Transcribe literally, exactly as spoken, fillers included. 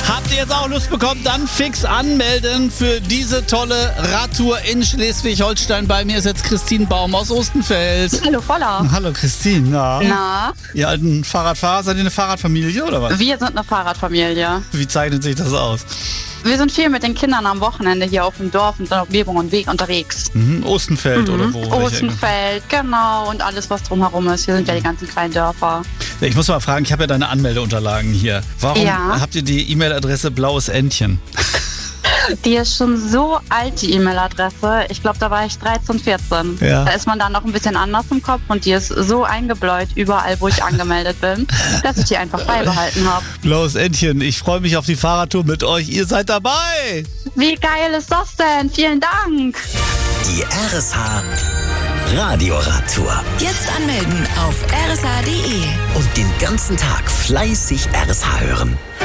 Habt ihr jetzt auch Lust bekommen? Dann fix anmelden für diese tolle Radtour in Schleswig-Holstein. Bei mir ist jetzt Christine Baum aus Ostenfeld. Hallo Voller. Hallo Christine. Na? Na? Ihr alten Fahrradfahrer, seid ihr eine Fahrradfamilie oder was? Wir sind eine Fahrradfamilie. Wie zeichnet sich das aus? Wir sind viel mit den Kindern am Wochenende hier auf dem Dorf und in der Umgebung und Weg unterwegs. Mhm. Ostenfeld Mhm. oder wo? Ostenfeld, genau. Und alles, was drumherum ist. Hier sind ja die ganzen kleinen Dörfer. Ja, ich muss mal fragen, ich habe ja deine Anmeldeunterlagen hier. Warum Ja. habt ihr die E-Mail-Adresse Blaues Entchen? Die ist schon so alt, die E-Mail-Adresse. Ich glaube, da war ich dreizehn, vierzehn. Ja. Da ist man dann noch ein bisschen anders im Kopf und die ist so eingebläut überall, wo ich angemeldet bin, dass ich die einfach beibehalten habe. Blaues Entchen, ich freue mich auf die Fahrradtour mit euch. Ihr seid dabei! Wie geil ist das denn? Vielen Dank! Die R S H Radioradtour. Jetzt anmelden auf r s h punkt d e. Und den ganzen Tag fleißig R S H hören.